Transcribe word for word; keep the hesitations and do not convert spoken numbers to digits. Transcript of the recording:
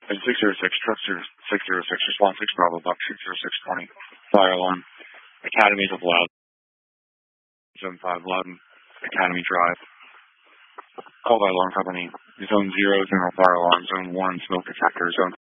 six zero six, truck six zero six, response six Bravo, box six zero six twenty. Fire alarm. Academy of Loud. Zone five, Loudon. Academy Drive. Call by alarm company. Zone zero, general fire alarm. Zone one, smoke detector. Zone